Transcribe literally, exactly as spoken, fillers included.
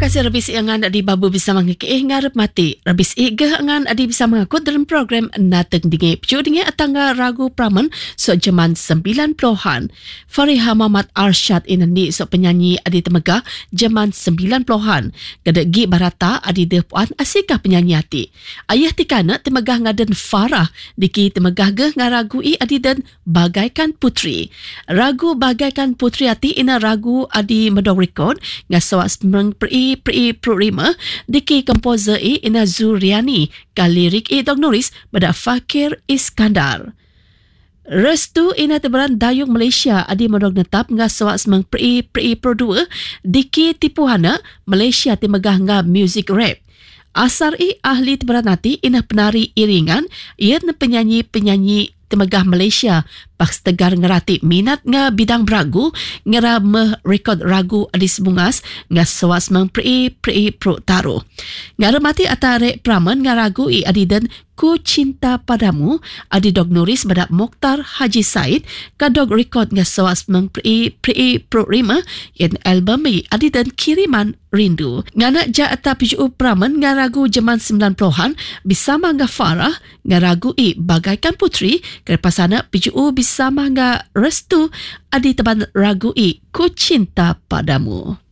kasih Rabis Iangan adi babu bisa mengikih ngarep mati. Rabis Iga angan adi bisa mengakut dalam program Nateng Dingi. Picu dingi atangga ragu praman so jaman sembilan puluhan. Fariha Muhammad Arsyad inani so penyanyi adi temegah jaman sembilan puluhan. Gadagi barata adi depuan asikah penyanyi hati. Ayah tikana temegah ngaden Farah diki temegah ge ngaragui adi dan bagaikan putri. Ragu bagaikan putri hati ina ragu adi medong rekod ngasawas meng pri pri prima diki komposer i ina Zuriani kalirik i dong nulis pada Fakir Iskandar. Restu ina tebaran dayung Malaysia adi modong netap ngasawas meng pri pri pro dua diki tipuhana Malaysia timegah nga music rap. Asar i ahli tebaran nanti ina penari iringan ia penyanyi-penyanyi temegah Malaysia paks tegar ngerati minat nga bidang beragu ngera meh rekod ragu adis bungas nga sewas meng pri pri pro taruh ngara mati atare praman nga ragu i adidan Ku Cinta Padamu adi dog nuris pada Mokhtar Haji Said kadog rekod nga sewas meng pri pri pro rima yen album i adidan Kiriman Rindu ngana ja ata piju praman nga ragu jaman sembilan puluhan bisama nga Farah nga ragu i bagaikan putri kerpasana piju bisama nga Restu adi teban ragu i Ku Cinta Padamu.